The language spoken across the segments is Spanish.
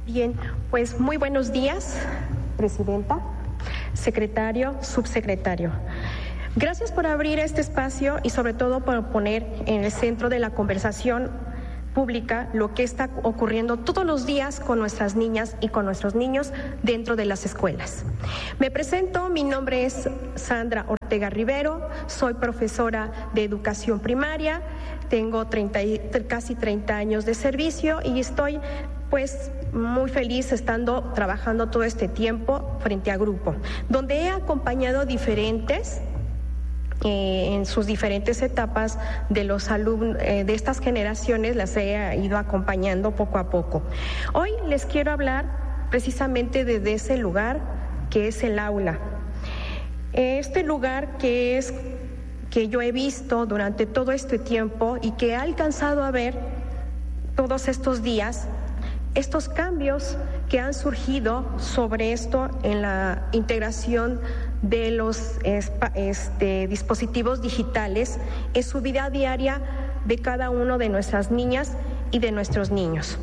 Bien, pues muy buenos días, presidenta, secretario, subsecretario. Gracias por abrir este espacio y sobre todo por poner en el centro de la conversación pública lo que está ocurriendo todos los días con nuestras niñas y con nuestros niños dentro de las escuelas. Me presento, mi nombre es Sandra Ortega Rivero, soy profesora de educación primaria, tengo casi 30 años de servicio y estoy pues muy feliz trabajando todo este tiempo frente a grupo, donde he acompañado diferentes en sus diferentes etapas de los alumnos de estas generaciones, las he ido acompañando poco a poco. Hoy les quiero hablar precisamente desde ese lugar que es el aula. Este lugar que yo he visto durante todo este tiempo y que he alcanzado a ver todos estos días, estos cambios que han surgido sobre esto en la integración de los dispositivos digitales en su vida diaria de cada uno de nuestras niñas y de nuestros niños.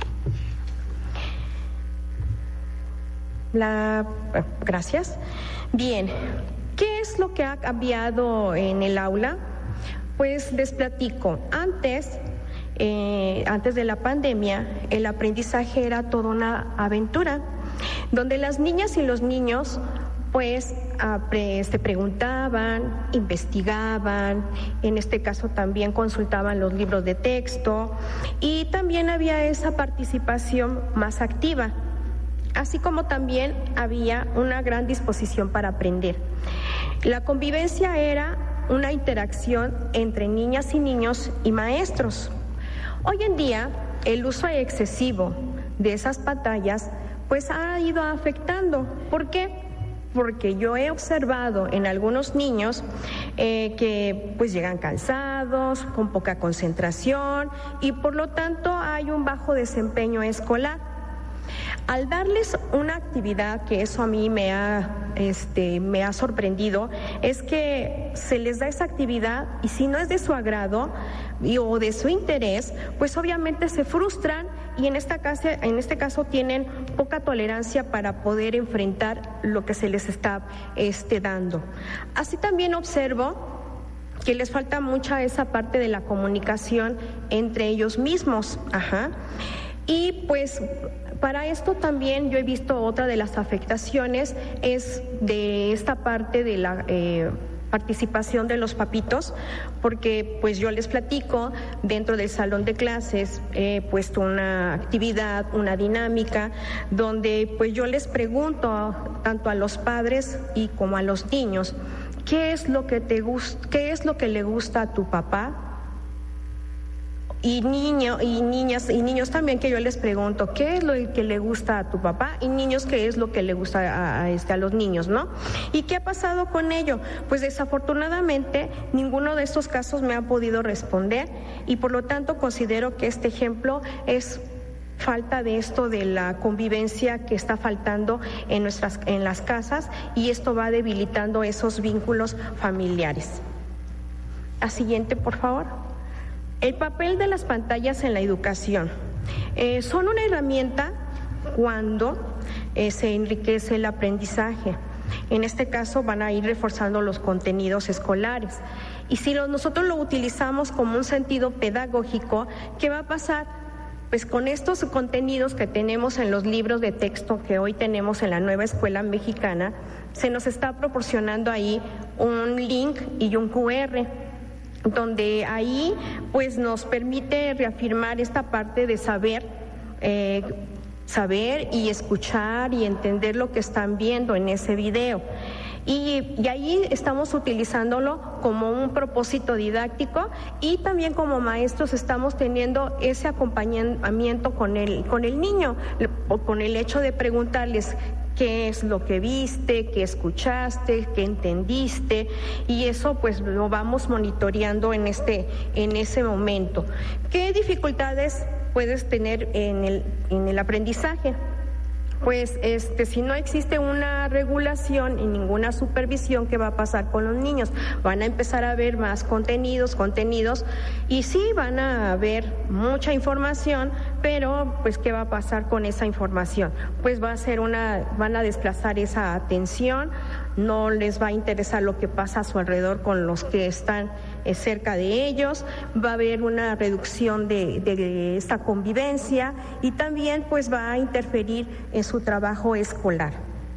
Gracias. Bien, ¿qué es lo que ha cambiado en el aula? Pues les platico. Antes de la pandemia, el aprendizaje era toda una aventura, donde las niñas y los niños pues preguntaban, investigaban, en este caso también consultaban los libros de texto y también había esa participación más activa, así como también había una gran disposición para aprender. La convivencia era una interacción entre niñas y niños y maestros. Hoy en día, el uso excesivo de esas pantallas pues ha ido afectando. ¿Por qué? Porque yo he observado en algunos niños que pues llegan cansados, con poca concentración y por lo tanto hay un bajo desempeño escolar. Al darles una actividad, que eso a mí me ha sorprendido, es que se les da esa actividad y si no es de su agrado o de su interés, pues obviamente se frustran y en este caso tienen poca tolerancia para poder enfrentar lo que se les está dando. Así también observo que les falta mucha esa parte de la comunicación entre ellos mismos. Y pues para esto también yo he visto otra de las afectaciones es de esta parte de la participación de los papitos, porque pues yo les platico, dentro del salón de clases he puesto una actividad, una dinámica, donde pues yo les pregunto tanto a los padres y como a los niños, ¿qué es lo que le gusta a tu papá? Y niños también, que yo les pregunto, ¿qué es lo que le gusta a tu papá? Y niños, ¿qué es lo que le gusta a los niños, no? ¿Y qué ha pasado con ello? Pues desafortunadamente ninguno de estos casos me ha podido responder y por lo tanto considero que este ejemplo es falta de esto de la convivencia que está faltando en las casas y esto va debilitando esos vínculos familiares. La siguiente, por favor. El papel de las pantallas en la educación. Son una herramienta cuando se enriquece el aprendizaje. En este caso van a ir reforzando los contenidos escolares. Y si nosotros lo utilizamos como un sentido pedagógico, ¿qué va a pasar? Pues con estos contenidos que tenemos en los libros de texto que hoy tenemos en la nueva escuela mexicana, se nos está proporcionando ahí un link y un QR, donde ahí pues nos permite reafirmar esta parte de saber y escuchar y entender lo que están viendo en ese video. Y ahí estamos utilizándolo como un propósito didáctico y también como maestros estamos teniendo ese acompañamiento con el niño, con el hecho de preguntarles qué es lo que viste, qué escuchaste, qué entendiste, y eso pues lo vamos monitoreando en ese momento. ¿Qué dificultades puedes tener en el aprendizaje? Pues si no existe una regulación y ninguna supervisión, ¿qué va a pasar con los niños? Van a empezar a ver más contenidos y sí van a ver mucha información, pero pues ¿qué va a pasar con esa información? Pues van a desplazar esa atención, no les va a interesar lo que pasa a su alrededor con los que están cerca de ellos, va a haber una reducción de esta convivencia y también pues va a interferir en su trabajo escolar.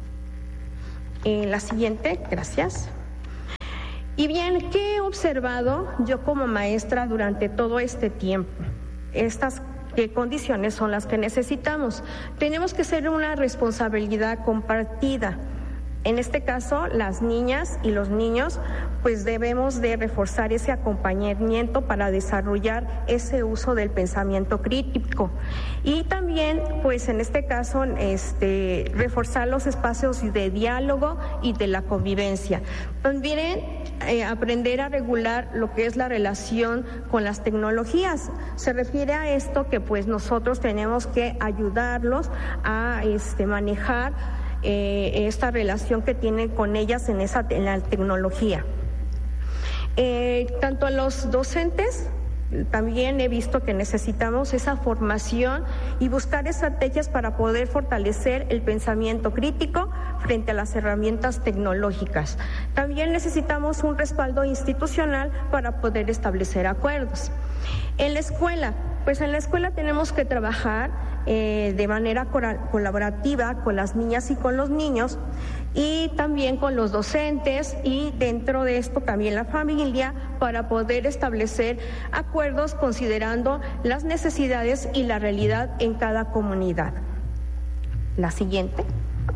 La siguiente, gracias. Y bien, ¿qué he observado yo como maestra durante todo este tiempo? ¿Qué condiciones son las que necesitamos? Tenemos que ser una responsabilidad compartida. En este caso, las niñas y los niños, pues debemos de reforzar ese acompañamiento para desarrollar ese uso del pensamiento crítico. Y también, pues en este caso, reforzar los espacios de diálogo y de la convivencia. También aprender a regular lo que es la relación con las tecnologías. Se refiere a esto que pues nosotros tenemos que ayudarlos a manejar esta relación que tienen con ellas en la tecnología. Tanto a los docentes, también he visto que necesitamos esa formación y buscar estrategias para poder fortalecer el pensamiento crítico frente a las herramientas tecnológicas. También necesitamos un respaldo institucional para poder establecer acuerdos. En la escuela, pues en la escuela tenemos que trabajar de manera colaborativa con las niñas y con los niños y también con los docentes y dentro de esto también la familia para poder establecer acuerdos considerando las necesidades y la realidad en cada comunidad. La siguiente.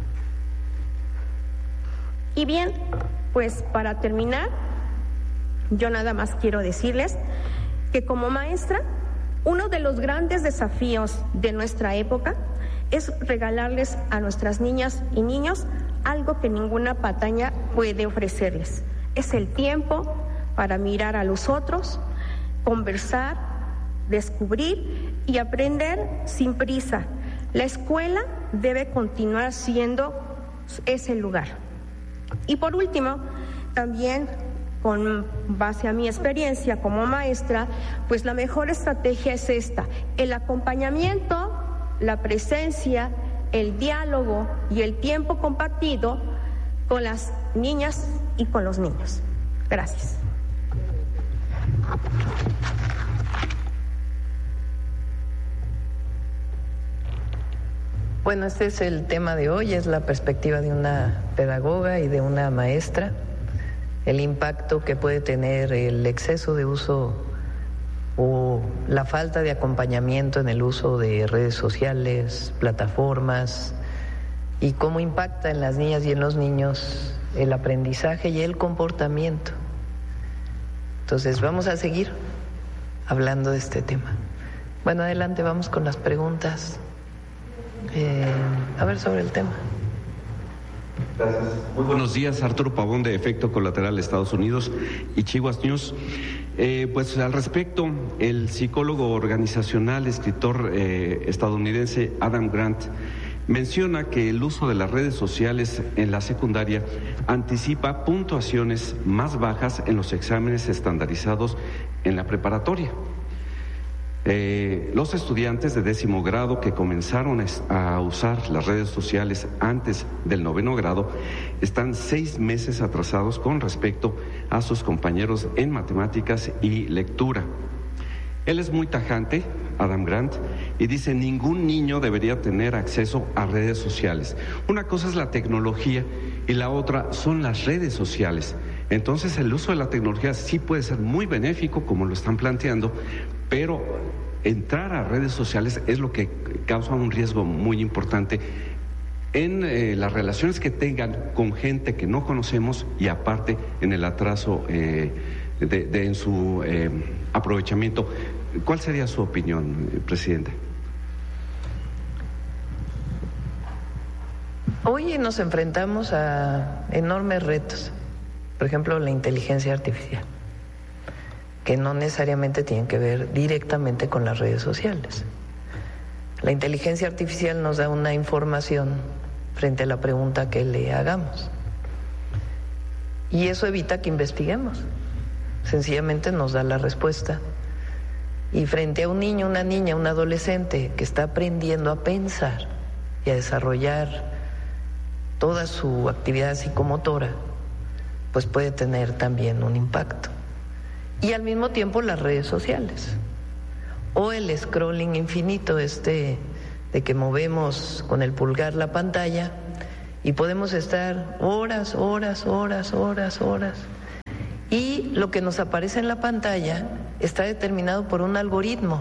Y bien, pues para terminar, yo nada más quiero decirles que como maestra, uno de los grandes desafíos de nuestra época es regalarles a nuestras niñas y niños algo que ninguna pantalla puede ofrecerles. Es el tiempo para mirar a los otros, conversar, descubrir y aprender sin prisa. La escuela debe continuar siendo ese lugar. Y por último, también con base a mi experiencia como maestra, pues la mejor estrategia es esta: el acompañamiento, la presencia, el diálogo y el tiempo compartido con las niñas y con los niños. Gracias. Bueno, este es el tema de hoy, es la perspectiva de una pedagoga y de una maestra. El impacto que puede tener el exceso de uso o la falta de acompañamiento en el uso de redes sociales, plataformas, y cómo impacta en las niñas y en los niños el aprendizaje y el comportamiento. Entonces vamos a seguir hablando de este tema. Bueno, adelante, vamos con las preguntas. A ver, sobre el tema. Gracias. Muy buenos días, Arturo Pavón de Efecto Colateral Estados Unidos y Chihuahua News. Pues al respecto, el psicólogo organizacional, escritor estadounidense Adam Grant menciona que el uso de las redes sociales en la secundaria anticipa puntuaciones más bajas en los exámenes estandarizados en la preparatoria. Los estudiantes de 10º grado que comenzaron a usar las redes sociales antes del 9º grado están 6 meses atrasados con respecto a sus compañeros en matemáticas y lectura. Él es muy tajante, Adam Grant, y dice: ningún niño debería tener acceso a redes sociales. Una cosa es la tecnología y la otra son las redes sociales. Entonces el uso de la tecnología sí puede ser muy benéfico, como lo están planteando, pero entrar a redes sociales es lo que causa un riesgo muy importante en las relaciones que tengan con gente que no conocemos y aparte en el atraso en su aprovechamiento. ¿Cuál sería su opinión, Presidenta? Hoy nos enfrentamos a enormes retos, por ejemplo, la inteligencia artificial, que no necesariamente tienen que ver directamente con las redes sociales. La inteligencia artificial nos da una información frente a la pregunta que le hagamos. Y eso evita que investiguemos. Sencillamente nos da la respuesta. Y frente a un niño, una niña, un adolescente que está aprendiendo a pensar y a desarrollar toda su actividad psicomotora, pues puede tener también un impacto. Y al mismo tiempo las redes sociales o el scrolling infinito de que movemos con el pulgar la pantalla y podemos estar horas. Y lo que nos aparece en la pantalla está determinado por un algoritmo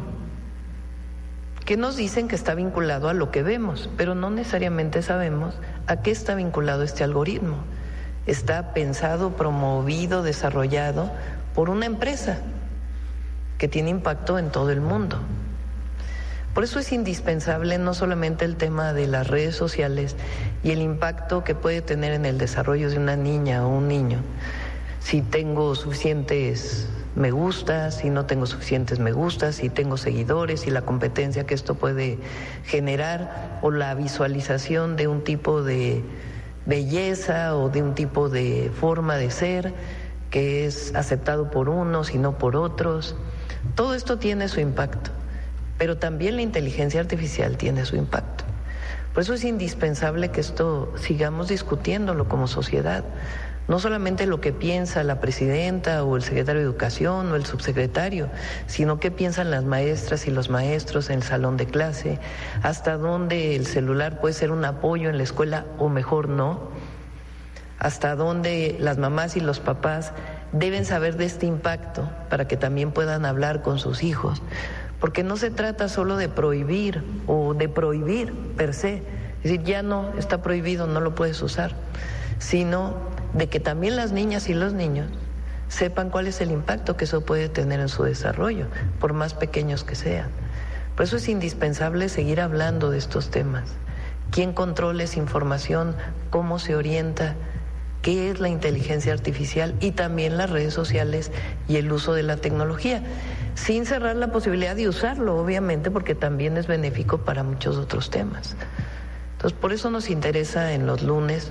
que nos dicen que está vinculado a lo que vemos, pero no necesariamente sabemos a qué está vinculado este algoritmo. Está pensado, promovido, desarrollado por una empresa que tiene impacto en todo el mundo. Por eso es indispensable no solamente el tema de las redes sociales y el impacto que puede tener en el desarrollo de una niña o un niño, si tengo suficientes me gustas, si no tengo suficientes me gustas, si tengo seguidores y la competencia que esto puede generar o la visualización de un tipo de belleza o de un tipo de forma de ser que es aceptado por unos y no por otros. Todo esto tiene su impacto, pero también la inteligencia artificial tiene su impacto. Por eso es indispensable que esto sigamos discutiéndolo como sociedad. No solamente lo que piensa la presidenta o el secretario de Educación o el subsecretario, sino qué piensan las maestras y los maestros en el salón de clase, hasta dónde el celular puede ser un apoyo en la escuela o mejor no, hasta dónde las mamás y los papás deben saber de este impacto para que también puedan hablar con sus hijos, porque no se trata solo de prohibir o de prohibir per se, es decir, ya no está prohibido, no lo puedes usar, sino de que también las niñas y los niños sepan cuál es el impacto que eso puede tener en su desarrollo, por más pequeños que sean. Por eso es indispensable seguir hablando de estos temas. ¿Quién controla esa información? ¿Cómo se orienta? ¿Qué es la inteligencia artificial? Y también las redes sociales y el uso de la tecnología, sin cerrar la posibilidad de usarlo, obviamente, porque también es benéfico para muchos otros temas. Entonces, por eso nos interesa en los lunes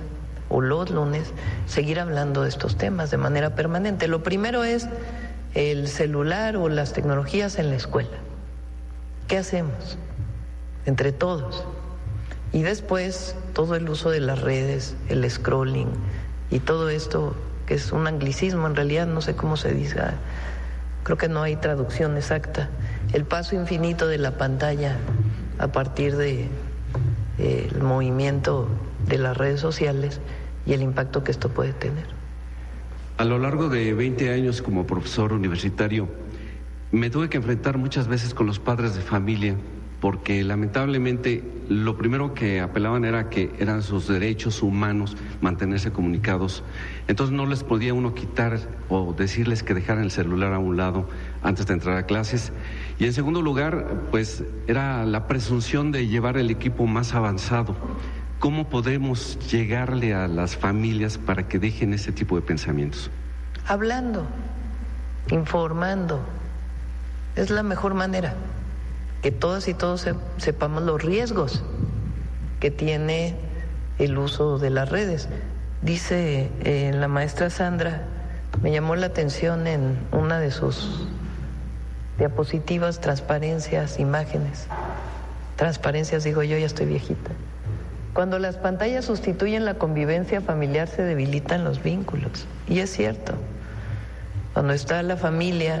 seguir hablando de estos temas de manera permanente. Lo primero es el celular o las tecnologías en la escuela. ¿Qué hacemos? Entre todos. Y después todo el uso de las redes, el scrolling y todo esto que es un anglicismo, en realidad no sé cómo se dice, creo que no hay traducción exacta. El paso infinito de la pantalla a partir de el movimiento de las redes sociales y el impacto que esto puede tener. A lo largo de 20 años como profesor universitario, me tuve que enfrentar muchas veces con los padres de familia, porque lamentablemente lo primero que apelaban era que eran sus derechos humanos mantenerse comunicados. Entonces no les podía uno quitar o decirles que dejaran el celular a un lado antes de entrar a clases. Y en segundo lugar, pues era la presunción de llevar el equipo más avanzado. ¿Cómo podemos llegarle a las familias para que dejen ese tipo de pensamientos? Hablando, informando, es la mejor manera. Que todas y todos sepamos los riesgos que tiene el uso de las redes. Dice la maestra Sandra, me llamó la atención en una de sus diapositivas, transparencias, imágenes. Transparencias, digo yo, ya estoy viejita. Cuando las pantallas sustituyen la convivencia familiar se debilitan los vínculos. Y es cierto. Cuando está la familia,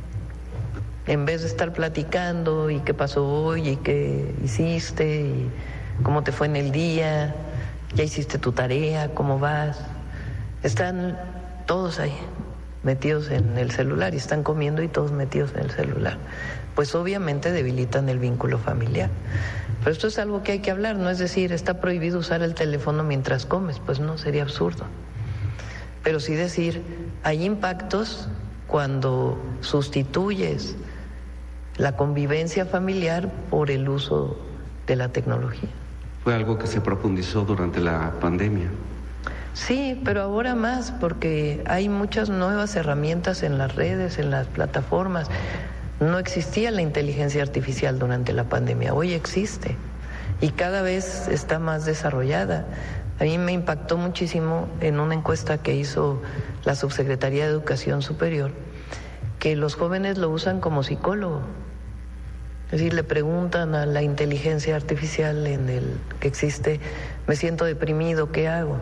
en vez de estar platicando y qué pasó hoy y qué hiciste y cómo te fue en el día, ya hiciste tu tarea, cómo vas, están todos ahí metidos en el celular y están comiendo y todos metidos en el celular. Pues obviamente debilitan el vínculo familiar. Pero esto es algo que hay que hablar, no es decir, está prohibido usar el teléfono mientras comes, pues no, sería absurdo. Pero sí decir, hay impactos cuando sustituyes la convivencia familiar por el uso de la tecnología. Fue algo que se profundizó durante la pandemia. Sí, pero ahora más, porque hay muchas nuevas herramientas en las redes, en las plataformas. No existía la inteligencia artificial durante la pandemia, hoy existe y cada vez está más desarrollada. A mí me impactó muchísimo en una encuesta que hizo la Subsecretaría de Educación Superior, que los jóvenes lo usan como psicólogo. Es decir, le preguntan a la inteligencia artificial que existe, me siento deprimido, ¿qué hago?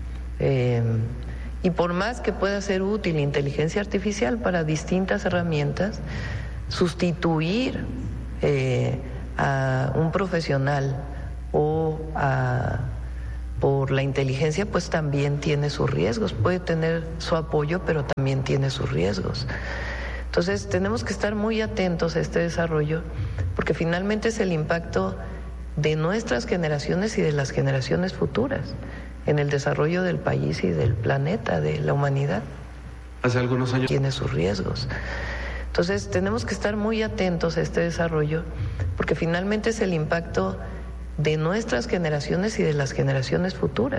Y por más que pueda ser útil la inteligencia artificial para distintas herramientas, sustituir a un profesional o por la inteligencia, pues también tiene sus riesgos. Puede tener su apoyo, pero también tiene sus riesgos. Entonces tenemos que estar muy atentos a este desarrollo, porque finalmente es el impacto de nuestras generaciones y de las generaciones futuras en el desarrollo del país y del planeta, de la humanidad. Hace algunos años tiene sus riesgos. Entonces tenemos que estar muy atentos a este desarrollo, porque finalmente es el impacto de nuestras generaciones y de las generaciones futuras.